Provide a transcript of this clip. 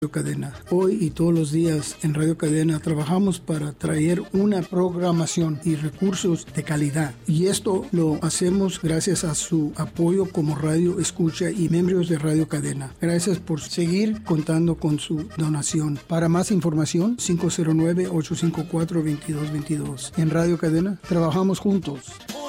Cadena. Hoy y todos los días en Radio Cadena trabajamos para traer una programación y recursos de calidad. Y esto lo hacemos gracias a su apoyo como radio escucha y miembros de Radio Cadena. Gracias por seguir contando con su donación. Para más información, 509-854-2222. En Radio Cadena trabajamos juntos.